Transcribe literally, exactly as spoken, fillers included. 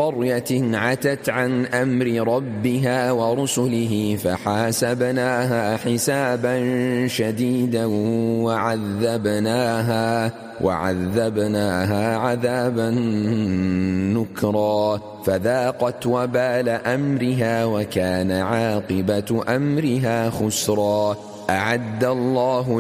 قرية عتت عن أمر ربها ورسله فحاسبناها حسابا شديدا وعذبناها وعذبناها عذابا نكرا فذاقت وبال أمرها وكان عاقبة أمرها خسرا. أعد الله